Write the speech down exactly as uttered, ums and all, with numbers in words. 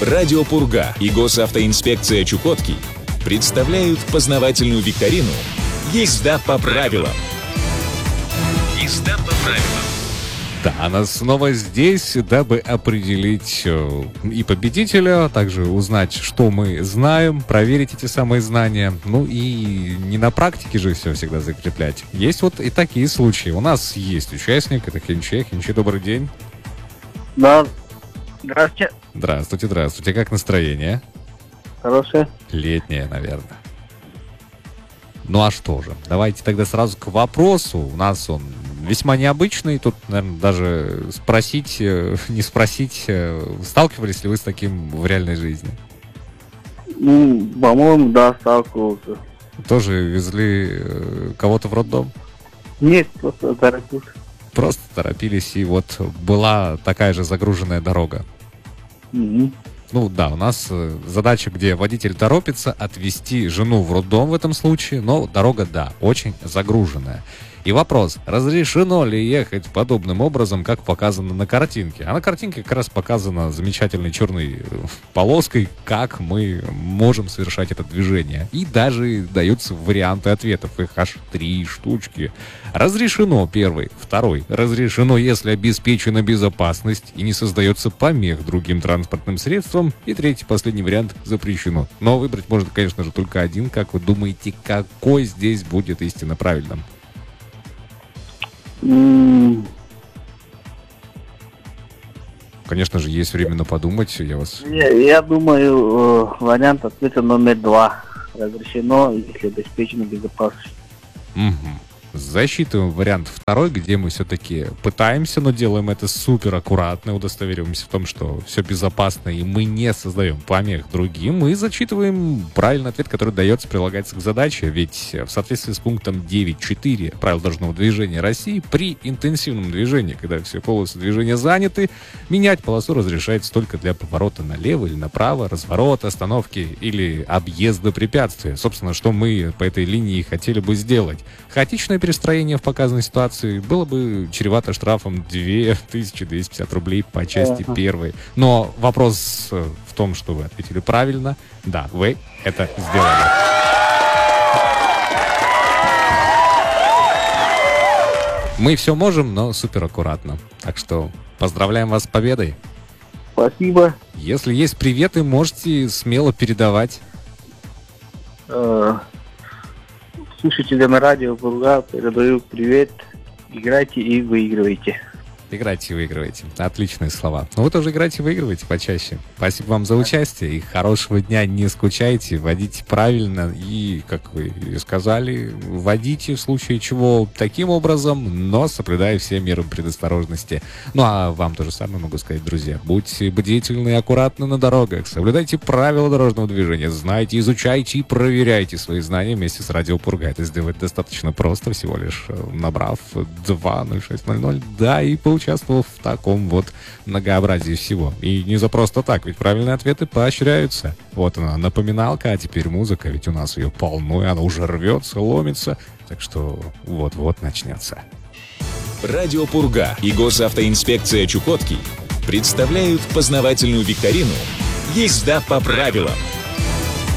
Радио Пурга и госавтоинспекция Чукотки представляют познавательную викторину «Езда по правилам». Езда по правилам. Да, она снова здесь, дабы определить э, и победителя, а также узнать, что мы знаем, проверить эти самые знания. Ну и не на практике же все всегда закреплять. Есть вот и такие случаи. У нас есть участник, это Кенче. Кенче, добрый день. Да, здравствуйте. Здравствуйте, здравствуйте. Как настроение? Хорошее. Летнее, наверное. Ну а что же, давайте тогда сразу к вопросу. У нас он весьма необычный. Тут, наверное, даже спросить, не спросить, сталкивались ли вы с таким в реальной жизни? Ну, по-моему, да, сталкивался. Тоже везли кого-то в роддом? Нет, просто торопился. Просто торопились, и вот была такая же загруженная дорога. Угу. Ну да, у нас задача, где водитель торопится отвезти жену в роддом в этом случае, но дорога, да, очень загруженная. И вопрос, разрешено ли ехать подобным образом, как показано на картинке? А на картинке как раз показано замечательной черной полоской, как мы можем совершать это движение. И даже даются варианты ответов, их аж три штучки. Разрешено первый, второй. Разрешено, если обеспечена безопасность и не создается помех другим транспортным средствам. И третий, последний вариант, запрещено. Но выбрать можно, конечно же, только один. Как вы думаете, какой здесь будет истинно правильным? Конечно же, есть время подумать. Я вас... Я, я думаю, вариант ответа номер два. Разрешено, если обеспечена безопасность. Угу. Засчитываем вариант второй, где мы все-таки пытаемся, но делаем это супер аккуратно, удостовериваемся в том, что все безопасно, и мы не создаем помех другим, и зачитываем правильный ответ, который дается, прилагается к задаче, ведь в соответствии с пунктом девять точка четыре правил дорожного движения России, при интенсивном движении, когда все полосы движения заняты, менять полосу разрешается только для поворота налево или направо, разворота, остановки или объезда препятствия. Собственно, что мы по этой линии хотели бы сделать. Хаотичное перестроение в показанной ситуации было бы чревато штрафом две тысячи двести пятьдесят рублей по части uh-huh. первой. Но вопрос в том, что вы ответили правильно. Да, вы это сделали. Мы все можем, но супер аккуратно. Так что поздравляем вас с победой. Спасибо. Если есть приветы, можете смело передавать. Uh... Слушателям радио Пурга передаю привет. Играйте и выигрывайте. Играйте и выигрывайте. Отличные слова. Но вы тоже играйте и выигрывайте почаще. Спасибо вам за участие. И хорошего дня. Не скучайте. Водите правильно. И, как вы сказали, водите в случае чего таким образом, но соблюдая все меры предосторожности. Ну, а вам то же самое могу сказать, друзья. Будьте бдительны и аккуратны на дорогах. Соблюдайте правила дорожного движения. Знайте, изучайте и проверяйте свои знания вместе с Радио Пурга. Это сделать достаточно просто, всего лишь набрав два ноль шесть ноль ноль. Да, и получить участвовал в таком вот многообразии всего. И не за просто так, ведь правильные ответы поощряются. Вот она, напоминалка, а теперь музыка, ведь у нас ее полно, и она уже рвется, ломится. Так что вот-вот начнется. Радио Пурга и госавтоинспекция Чукотки представляют познавательную викторину «Езда по правилам».